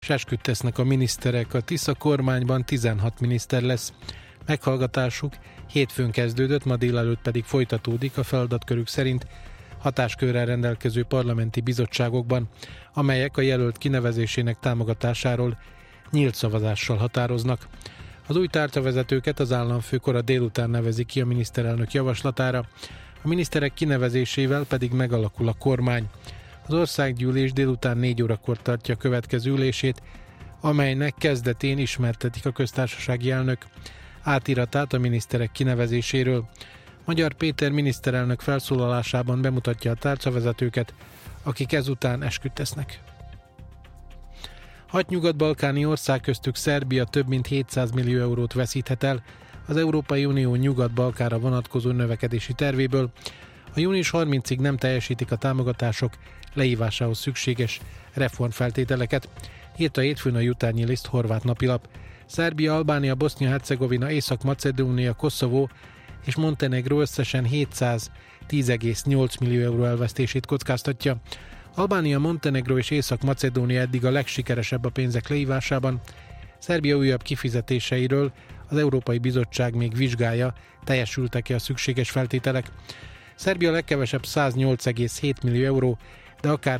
és esküt tesznek a miniszterek. A Tisza kormányban 16 miniszter lesz. Meghallgatásuk hétfőn kezdődött, ma délelőtt pedig folytatódik a feladatkörük szerint hatáskörrel rendelkező parlamenti bizottságokban, amelyek a jelölt kinevezésének támogatásáról nyílt szavazással határoznak. Az új tárcavezetőket az államfő kora délután nevezi ki a miniszterelnök javaslatára, a miniszterek kinevezésével pedig megalakul a kormány. Az országgyűlés délután 4 órakor tartja a következő ülését, amelynek kezdetén ismertetik a köztársasági elnök átiratát a miniszterek kinevezéséről. Magyar Péter miniszterelnök felszólalásában bemutatja a tárcavezetőket, akik ezután esküt tesznek. 6 nyugat-balkáni ország, köztük Szerbia több mint 700 millió eurót veszíthet el az Európai Unió Nyugat-Balkánra vonatkozó növekedési tervéből. A június 30-ig nem teljesítik a támogatások leívásához szükséges reformfeltételeket, írta hétfőn a Jutarnyi List horvát napilap. Szerbia, Albánia, Bosznia-Hercegovina, Észak-Macedónia, Koszovó és Montenegró összesen 710,8 millió euró elvesztését kockáztatja. Albánia, Montenegró és Észak-Macedónia eddig a legsikeresebb a pénzek leívásában. Szerbia újabb kifizetéseiről az Európai Bizottság még vizsgálja, teljesültek-e a szükséges feltételek. Szerbia legkevesebb 108,7 millió euró, de akár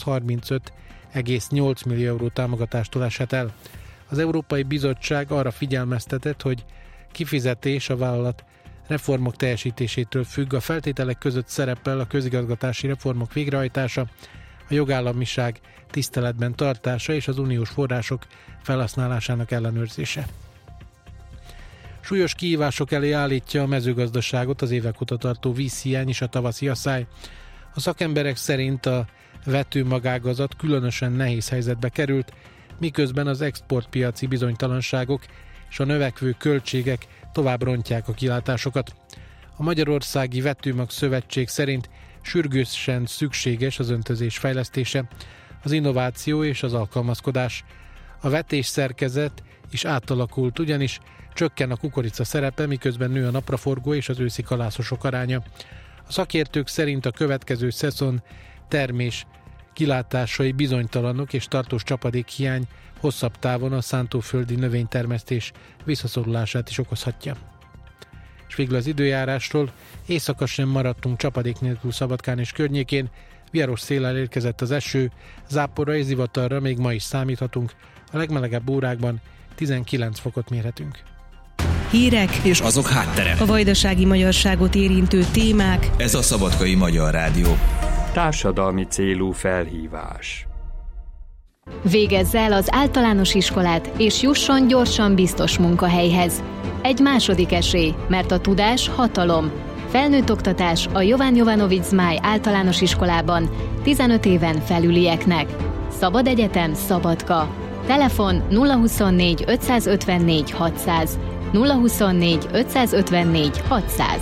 135,8 millió euró támogatástól eshet el. Az Európai Bizottság arra figyelmeztetett, hogy kifizetés a vállalat reformok teljesítésétől függ. A feltételek között szerepel a közigazgatási reformok végrehajtása, a jogállamiság tiszteletben tartása és az uniós források felhasználásának ellenőrzése. Súlyos kihívások elé állítja a mezőgazdaságot az évek óta tartó vízhiány és a tavaszi asszály. A szakemberek szerint a vetőmagágazat különösen nehéz helyzetbe került, miközben az exportpiaci bizonytalanságok és a növekvő költségek tovább rontják a kilátásokat. A Magyarországi Vetőmag Szövetség szerint sürgősen szükséges az öntözés fejlesztése, az innováció és az alkalmazkodás. A vetésszerkezet is átalakult, ugyanis csökken a kukorica szerepe, miközben nő a napraforgó és az őszi kalászosok aránya. A szakértők szerint a következő szezon termés kilátásai bizonytalanok és tartós csapadékhiány hosszabb távon a szántóföldi növénytermesztés visszaszorulását is okozhatja. És végül az időjárásról: éjszaka sem maradtunk csapadék nélkül Szabadkán és környékén, viharos széllel érkezett az eső, záporra és zivatarra még ma is számíthatunk, a legmelegebb órákban 19 fokot mérhetünk. Hírek és azok háttere. A vajdasági magyarságot érintő témák. Ez a Szabadkai Magyar Rádió. Társadalmi célú felhívás. Végezze el az általános iskolát, és jusson gyorsan biztos munkahelyhez. Egy második esély, mert a tudás hatalom. Felnőtt oktatás a Jovan Jovanovic Zmáj általános iskolában 15 éven felülieknek. Szabad Egyetem Szabadka. Telefon 024 554 600. 024 554 600.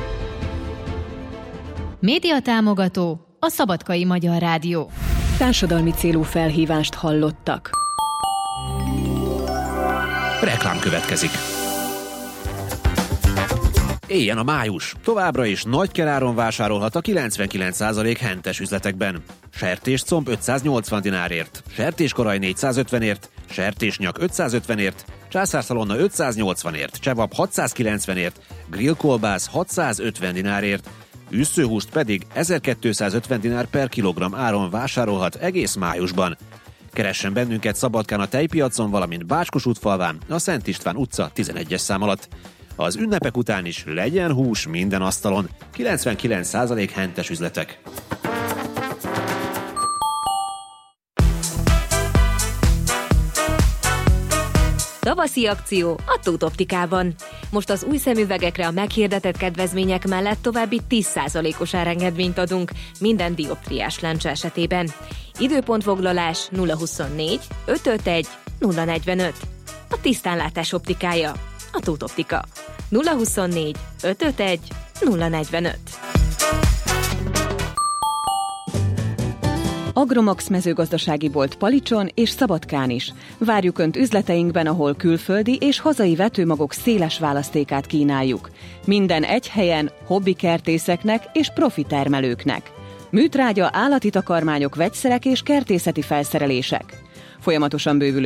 Média támogató a Szabadkai Magyar Rádió. Társadalmi célú felhívást hallottak. Reklám következik. Éljen a május! Továbbra is nagykeráron vásárolhat a 99% hentes üzletekben. Sertéscomb 580 dinárért, sertéskoraj 450ért, sertésnyak 550ért, császárszalonna 580ért, csevap 690ért, grillkolbász 650 dinárért, üsszőhúst pedig 1250 dinár per kilogramm áron vásárolhat egész májusban. Keressen bennünket Szabadkán a tejpiacon, valamint Bács-Kossuth-falván, a Szent István utca 11-es szám alatt. Az ünnepek után is legyen hús minden asztalon. 99% hentes üzletek. Tavaszi akció a Tóth Optikában. Most az új szemüvegekre a meghirdetett kedvezmények mellett további 10%-os árengedményt adunk minden dioptriás lencse esetében. Időpontfoglalás 024 551 045. A tisztánlátás optikája. A Tóth Optika. 024 551 045. Agromax mezőgazdasági bolt Palicson és Szabadkán is. Várjuk Önt üzleteinkben, ahol külföldi és hazai vetőmagok széles választékát kínáljuk. Minden egy helyen, hobbikertészeknek és profi termelőknek. Műtrágya, állati takarmányok, vegyszerek és kertészeti felszerelések. Folyamatosan bővülő